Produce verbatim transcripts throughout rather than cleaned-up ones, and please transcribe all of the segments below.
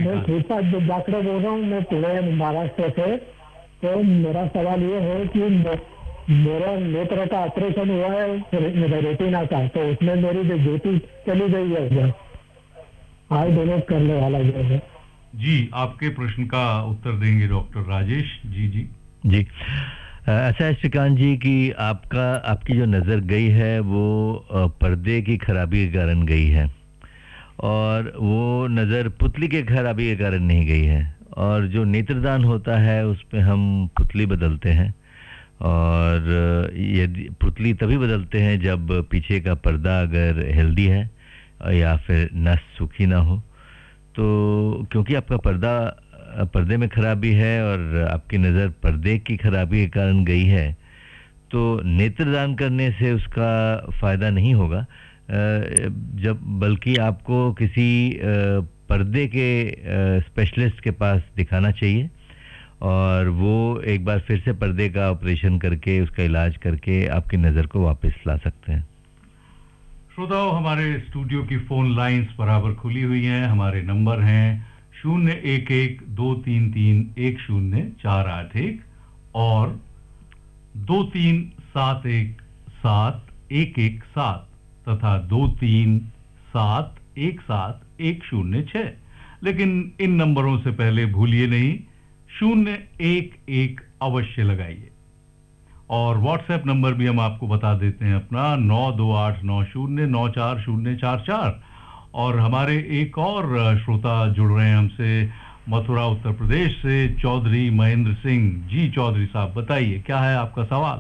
मैं कृपा डॉक्टर बोल रहा हूँ, मैं पुणे महाराष्ट्र से। तो मेरा सवाल ये है कि मेरा नेत्र का ऑपरेशन हुआ है रेटिना का, तो उसमें मेरी जो ज्योति चली गई है, आई डोनेट करने वाला जो है। जी, आपके प्रश्न का उत्तर देंगे डॉक्टर राजेश जी। जी जी ऐसा है श्रीकांत जी कि आपका आपकी जो नज़र गई है वो पर्दे की खराबी के कारण गई है, और वो नज़र पुतली के खराबी के कारण नहीं गई है। और जो नेत्रदान होता है उस पे हम पुतली बदलते हैं, और यदि पुतली तभी बदलते हैं जब पीछे का पर्दा अगर हेल्दी है या फिर नस सूखी ना हो। तो क्योंकि आपका पर्दा पर्दे में खराबी है और आपकी नज़र पर्दे की खराबी के कारण गई है, तो नेत्रदान करने से उसका फ़ायदा नहीं होगा, जब बल्कि आपको किसी पर्दे के स्पेशलिस्ट के पास दिखाना चाहिए, और वो एक बार फिर से पर्दे का ऑपरेशन करके उसका इलाज करके आपकी नज़र को वापस ला सकते हैं। श्रोताओ, हमारे स्टूडियो की फोन लाइंस बराबर खुली हुई हैं। हमारे नंबर हैं शून्य एक एक दो तीन तीन एक शून्य चार आठ एक और दो तीन सात एक सात एक एक सात तथा दो तीन सात एक सात एक शून्य छः। लेकिन इन नंबरों से पहले भूलिए नहीं, शून्य एक एक अवश्य लगाइए। और व्हाट्सएप नंबर भी हम आपको बता देते हैं अपना, नौ दो आठ नौ शून्य नौ चार शून्य चार चार। और हमारे एक और श्रोता जुड़ रहे हैं हमसे मथुरा उत्तर प्रदेश से, चौधरी महेंद्र सिंह जी। चौधरी साहब बताइए, क्या है आपका सवाल?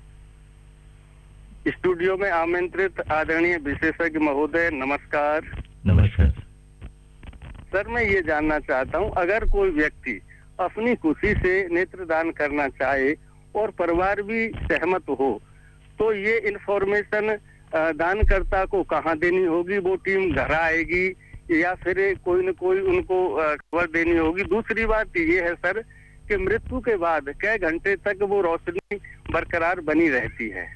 स्टूडियो में आमंत्रित आदरणीय विशेषज्ञ महोदय, नमस्कार। नमस्कार सर, मैं ये जानना चाहता हूँ, अगर कोई व्यक्ति अपनी खुशी से नेत्रदान करना चाहे और परिवार भी सहमत हो, तो ये इंफॉर्मेशन दानकर्ता को कहाँ देनी होगी? वो टीम घर आएगी या फिर कोई न कोई उनको खबर देनी होगी? दूसरी बात ये है सर कि मृत्यु के बाद कई घंटे तक वो रोशनी बरकरार बनी रहती है?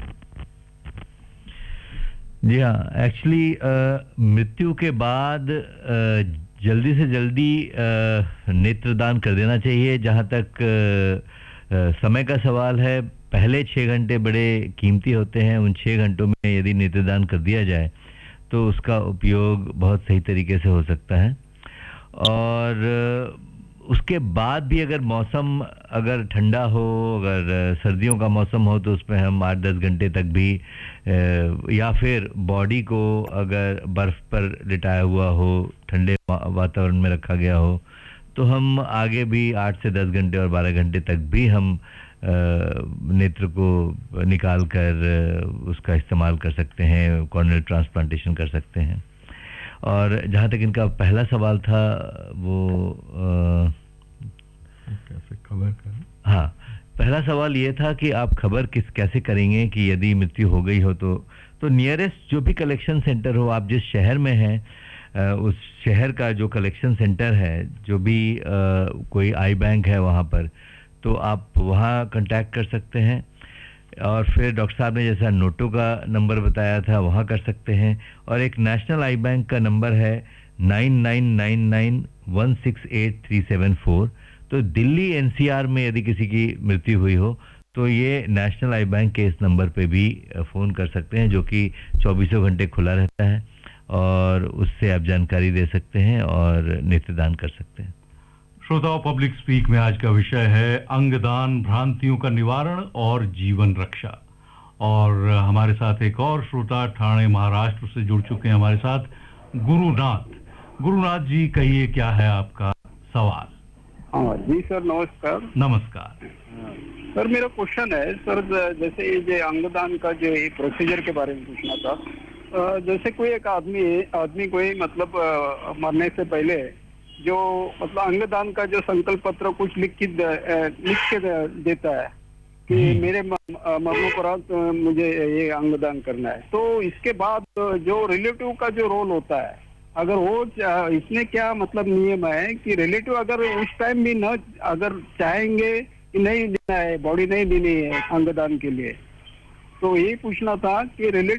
जी हाँ, एक्चुअली मृत्यु के बाद आ, जल्दी से जल्दी नेत्रदान कर देना चाहिए। जहाँ तक आ, समय का सवाल है, पहले छः घंटे बड़े कीमती होते हैं। उन छः घंटों में यदि नेत्रदान कर दिया जाए तो उसका उपयोग बहुत सही तरीके से हो सकता है। और उसके बाद भी अगर मौसम अगर ठंडा हो, अगर सर्दियों का मौसम हो, तो उसमें हम आठ दस घंटे तक भी, या फिर बॉडी को अगर बर्फ़ पर लिटाया हुआ हो, ठंडे वातावरण में रखा गया हो, तो हम आगे भी आठ से दस घंटे और बारह घंटे तक भी हम नेत्र को निकाल कर उसका इस्तेमाल कर सकते हैं, कॉर्नियल ट्रांसप्लांटेशन कर सकते हैं। और जहाँ तक इनका पहला सवाल था वो आ, कैसे खबर करें? हाँ, पहला सवाल ये था कि आप खबर किस कैसे करेंगे कि यदि मृत्यु हो गई हो तो तो नियरेस्ट जो भी कलेक्शन सेंटर हो, आप जिस शहर में हैं उस शहर का जो कलेक्शन सेंटर है, जो भी आ, कोई आई बैंक है वहाँ पर, तो आप वहाँ कांटेक्ट कर सकते हैं। और फिर डॉक्टर साहब ने जैसा नोटो का नंबर बताया था वहाँ कर सकते हैं। और एक नेशनल आई बैंक का नंबर है nine nine nine nine one six eight three seven four. तो दिल्ली एनसीआर में यदि किसी की मृत्यु हुई हो तो ये नेशनल आई बैंक के इस नंबर पे भी फ़ोन कर सकते हैं, जो कि चौबीसों घंटे खुला रहता है, और उससे आप जानकारी दे सकते हैं और नेत्रदान कर सकते हैं। श्रोताओं, पब्लिक स्पीक में आज का विषय है अंगदान, भ्रांतियों का निवारण और जीवन रक्षा। और हमारे साथ एक और श्रोता ठाणे महाराष्ट्र से जुड़ चुके हैं हमारे साथ, गुरुनाथ। गुरुनाथ जी, कहिए क्या है आपका सवाल? हाँ जी सर, नमस्कार। नमस्कार सर, मेरा क्वेश्चन है सर, जैसे ये अंगदान का जो प्रोसीजर के बारे में पूछना था। जैसे कोई एक आदमी आदमी कोई मतलब मरने से पहले जो मतलब अंगदान का जो संकल्प पत्र कुछ लिख के लिख के देता है कि मेरे मरणोपरांत मुझे ये अंगदान करना है, तो इसके बाद जो रिलेटिव का जो रोल होता है, अगर वो इसमें क्या मतलब नियम है कि रिलेटिव अगर उस टाइम भी न अगर चाहेंगे कि नहीं देना है, बॉडी नहीं देनी है अंगदान के लिए, तो यही पूछना था कि रिलेटिव